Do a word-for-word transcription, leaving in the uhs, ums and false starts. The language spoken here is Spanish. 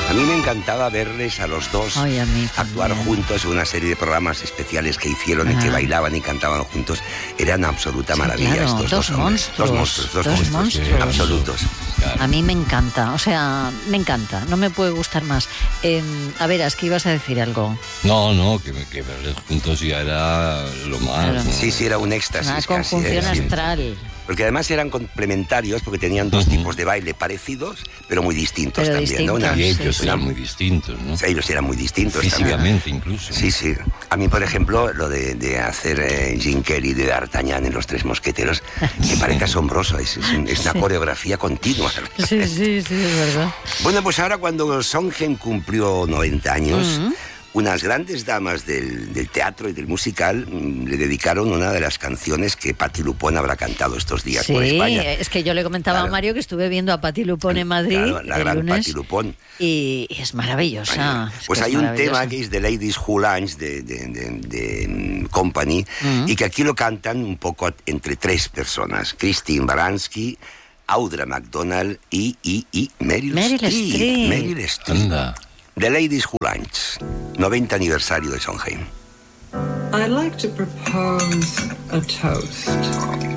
A mí me encantaba verles a los dos Ay, a mí actuar también. juntos en una serie de programas especiales que hicieron, Ah. en que bailaban y cantaban juntos. Eran absoluta Sí, maravilla claro, estos dos dos hombres. monstruos, Dos monstruos, dos, dos monstruos, monstruos. absolutos. Claro. A mí me encanta, o sea, me encanta, no me puede gustar más. Eh, a ver, es que ibas a decir algo. No, no, que, que verles juntos ya era lo más. Claro. ¿no? Sí, sí, era un éxtasis. Una casi, conjunción ¿eh? Sí. astral. Porque además eran complementarios, porque tenían dos Ujú. tipos de baile parecidos, pero muy distintos Pero también, ¿no? distintos, Una- Y sí, ellos sí. eran muy distintos, ¿no? Ellos eran muy distintos también. Físicamente incluso. Sí, sí. A mí, por ejemplo, lo de, de hacer eh, Jim Carrey de D'Artagnan en Los Tres Mosqueteros me parece asombroso. Es, es un- es una Sí. coreografía continua. Sí, sí, sí, es verdad. Bueno, pues ahora cuando Sondheim cumplió noventa años, Ujú. unas grandes damas del, del teatro y del musical mm, le dedicaron una de las canciones que Patti Lupone habrá cantado estos días Sí, por España. es que yo le comentaba Claro. a Mario que estuve viendo a Patti Lupone en Madrid Claro, la el gran lunes Patti Lupone. y es maravillosa. es Pues que hay es un maravillosa. tema que es The Ladies Who Lunch de, de, de- de, mm, Company Mm. y que aquí lo cantan un poco entre tres personas: Christine Baranski, Audra McDonald y, y, y Meryl, Meryl Streep. Meryl Streep. Anda. The Ladies Who Lunch, noventa aniversario de Sondheim. I'd like to propose a toast